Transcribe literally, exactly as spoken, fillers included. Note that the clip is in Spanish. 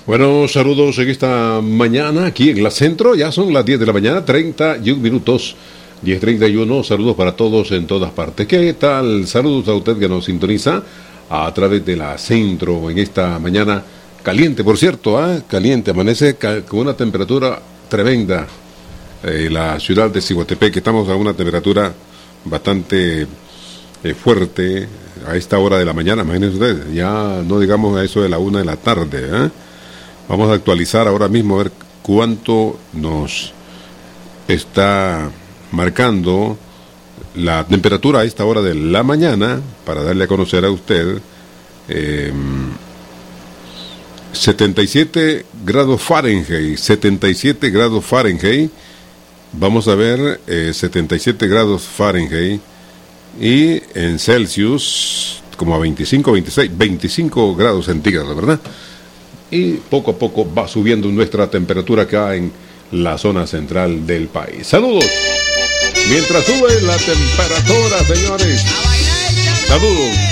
Bueno, saludos en esta mañana aquí en la Centro. Ya son las diez de la mañana, treinta y un minutos. diez treinta y uno, saludos para todos en todas partes. ¿Qué tal? Saludos a usted que nos sintoniza a través de la Centro en esta mañana caliente, por cierto, ¿eh? Caliente, amanece ca- con una temperatura tremenda. Eh, la ciudad de Ciguatepec, estamos a una temperatura bastante eh, fuerte a esta hora de la mañana, imagínense ustedes, ya no digamos a eso de la una de la tarde, ¿eh? Vamos a actualizar ahora mismo a ver cuánto nos está marcando la temperatura a esta hora de la mañana para darle a conocer a usted. eh, setenta y siete grados Fahrenheit, setenta y siete grados Fahrenheit. Vamos a ver, eh, setenta y siete grados Fahrenheit y en Celsius como a veinticinco, veintiséis, veinticinco grados centígrados, ¿verdad? Y poco a poco va subiendo nuestra temperatura acá en la zona central del país. Saludos. Mientras sube la temperatura, señores. Saludos.